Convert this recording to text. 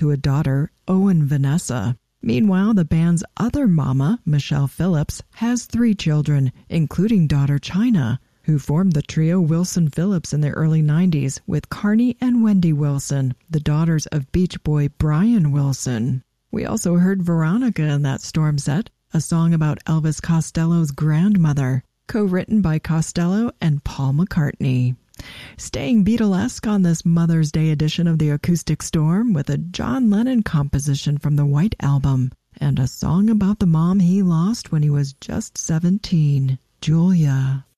to a daughter, Owen Vanessa. Meanwhile, the band's other mama, Michelle Phillips, has 3 children, including daughter China, who formed the trio Wilson Phillips in the early 90s with Carney and Wendy Wilson, the daughters of Beach Boy Brian Wilson. We also heard Veronica in that Storm set, a song about Elvis Costello's grandmother, co-written by Costello and Paul McCartney. Staying Beatlesque on this Mother's Day edition of the Acoustic Storm with a John Lennon composition from the White Album and a song about the mom he lost when he was just 17, Julia.